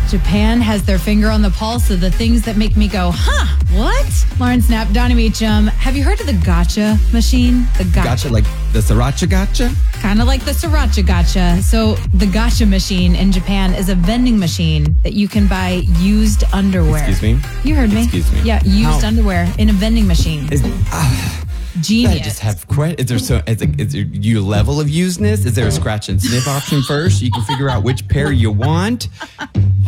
Japan has their finger on the pulse of the things that make me go, huh, what? Lauren Snap, Donnie Meacham. Have you heard of the gacha machine? The Gacha, like the sriracha gacha? Kind of like the sriracha gacha. So the gacha machine in Japan is a vending machine that you can buy used underwear. Excuse me? You heard me. Excuse me. Yeah, used underwear in a vending machine. Genius. I just have is there your level of usedness? Is there a scratch and sniff option first? You can figure out which pair you want.